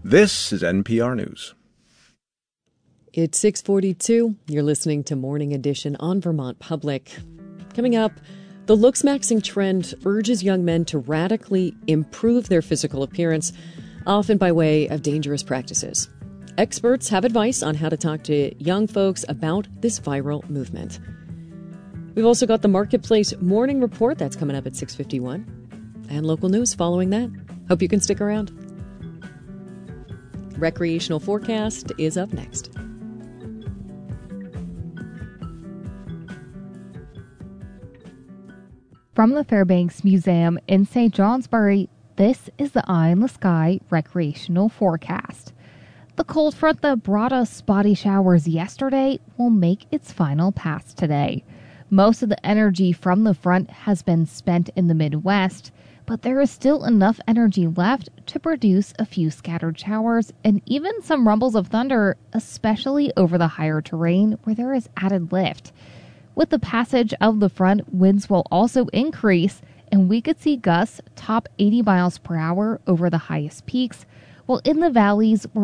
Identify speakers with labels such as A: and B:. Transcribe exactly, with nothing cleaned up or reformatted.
A: This is N P R News.
B: It's six forty-two. You're listening to Morning Edition on Vermont Public. Coming up, the looks-maxing trend urges young men to radically improve their physical appearance, often by way of dangerous practices. Experts have advice on how to talk to young folks about this viral movement. We've also got the Marketplace Morning Report that's coming up at six fifty-one, and local news following that. Hope you can stick around. Recreational forecast is up next.
C: From the Fairbanks Museum in Saint Johnsbury, this is the Eye in the Sky recreational forecast. The cold front that brought us spotty showers yesterday will make its final pass today. Most of the energy from the front has been spent in the Midwest, but there is still enough energy left to produce a few scattered showers and even some rumbles of thunder, especially over the higher terrain where there is added lift. With the passage of the front, winds will also increase, and we could see gusts top eighty miles per hour over the highest peaks, while in the valleys we're